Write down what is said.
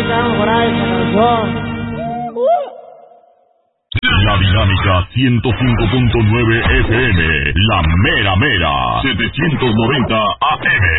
estamos por ahí esa canción. La Dinámica 105.9 FM, la mera mera, 790 AM.